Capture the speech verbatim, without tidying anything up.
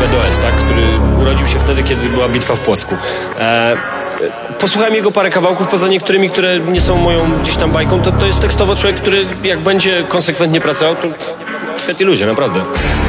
M D O S, tak? Który urodził się wtedy, kiedy była bitwa w Płocku. E, posłuchałem jego parę kawałków, poza niektórymi, które nie są moją gdzieś tam bajką, to, to jest tekstowo człowiek, który jak będzie konsekwentnie pracował, to świetni ludzie, naprawdę.